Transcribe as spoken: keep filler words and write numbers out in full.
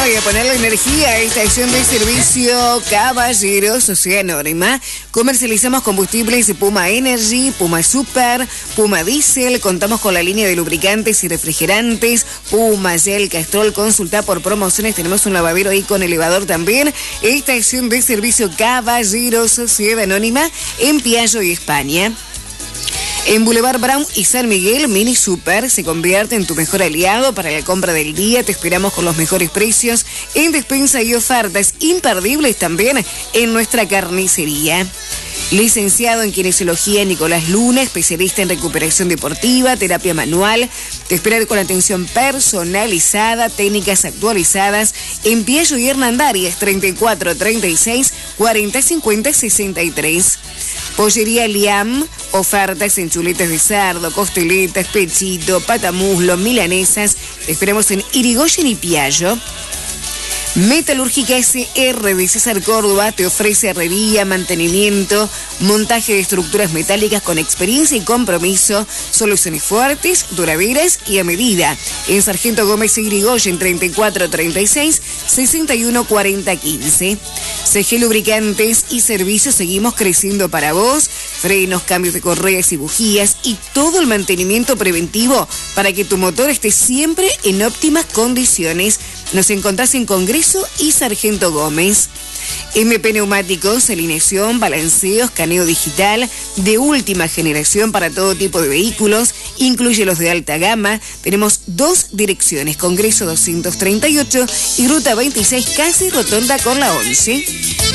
y a ponerle energía a esta estación de servicio Caballeros Sociedad Anónima. Comercializamos combustibles de Puma Energy, Puma Super, Puma Diesel. Contamos con la línea de lubricantes y refrigerantes, Puma Gel, Castrol. Consulta por promociones. Tenemos un lavadero ahí con elevador también. Estación de servicio Caballeros Sociedad Anónima en Piaggio y España. En Boulevard Brown y San Miguel, Mini Super se convierte en tu mejor aliado para la compra del día. Te esperamos con los mejores precios en despensa y ofertas imperdibles también en nuestra carnicería. Licenciado en Kinesiología Nicolás Luna, especialista en recuperación deportiva, terapia manual. Te espera con atención personalizada, técnicas actualizadas en Piaggio y Hernandarias, treinta y cuatro, treinta y seis, cuarenta, cincuenta, sesenta y tres. Pollería Liam, ofertas en chuletas de cerdo, costeletas, pechito, patamuslo, milanesas. Te esperamos en Irigoyen y Piaggio. Metalúrgica S R de César Córdoba te ofrece herrería, mantenimiento, montaje de estructuras metálicas con experiencia y compromiso, soluciones fuertes, duraderas y a medida. En Sargento Gómez y Irigoyen, treinta y cuatro, treinta y seis, sesenta y uno, cuarenta, quince. C G Lubricantes y Servicios, seguimos creciendo para vos. Frenos, cambios de correas y bujías y todo el mantenimiento preventivo para que tu motor esté siempre en óptimas condiciones. Nos encontrás en Congreso y Sargento Gómez. M P Neumáticos, alineación, balanceo, escaneo digital de última generación para todo tipo de vehículos, incluye los de alta gama. Tenemos dos direcciones, Congreso doscientos treinta y ocho y Ruta veintiséis, casi rotonda con la once.